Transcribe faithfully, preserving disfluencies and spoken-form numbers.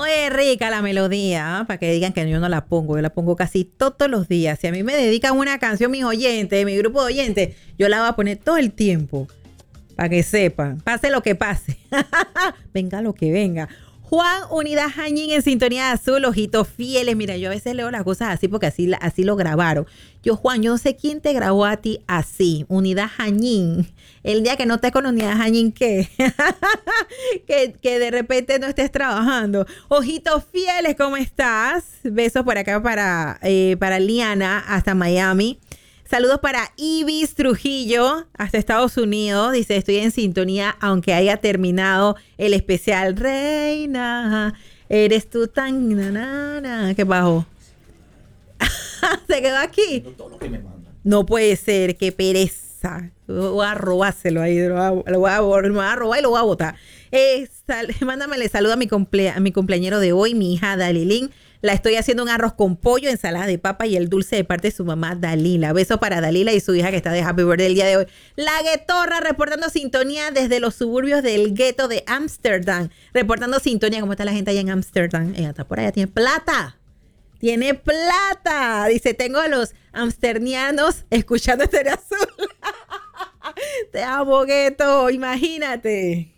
Oye, rica la melodía, ¿eh? Para que digan que yo no la pongo, yo la pongo casi todos los días. Si a mí me dedican una canción, mis oyentes, mi grupo de oyentes, yo la voy a poner todo el tiempo, para que sepan, pase lo que pase, venga lo que venga. Juan Unidad Jañín en Sintonía Azul, ojitos fieles. Mira, yo a veces leo las cosas así porque así, así lo grabaron. Yo, Juan, yo no sé quién te grabó a ti así, Unidad Jañín. El día que no estés con Unidad Jañín, ¿qué? que, que de repente no estés trabajando. Ojitos fieles, ¿cómo estás? Besos por acá para, eh, para Liana hasta Miami. Saludos para Ibis Trujillo, hasta Estados Unidos. Dice, estoy en sintonía, aunque haya terminado el especial. Reina, eres tú tan... Na, na, na. ¿Qué bajo? Se quedó aquí. Todo lo que me mandan. No puede ser, qué pereza. Voy a robárselo ahí. Lo voy a, lo voy a, lo voy a robar y lo voy a botar. Eh, sal, mándamele saludo a mi, cumple, a mi cumpleañero de hoy, mi hija Dalilín. La estoy haciendo un arroz con pollo, ensalada de papa y el dulce de parte de su mamá Dalila. Besos para Dalila y su hija que está de Happy Birthday el día de hoy. La Guetorra reportando sintonía desde los suburbios del gueto de Ámsterdam. Reportando sintonía. ¿Cómo está la gente allá en Ámsterdam? Ella está por allá, tiene plata. Tiene plata. Dice, tengo a los amsternianos escuchando Estéreo Azul. Te amo, Gueto. Imagínate.